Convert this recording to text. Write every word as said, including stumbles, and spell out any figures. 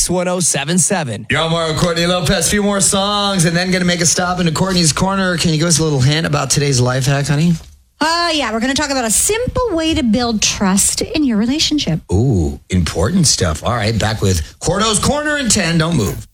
Mix one oh seven point seven. Yo, Mario, Courtney Lopez, a few more songs, and then going to make a stop into Courtney's Corner. Can you give us a little hint about today's life hack, honey? Uh, yeah, we're going to talk about a simple way to build trust in your relationship. Ooh, important stuff. All right, back with Cordo's Corner in ten. Don't move.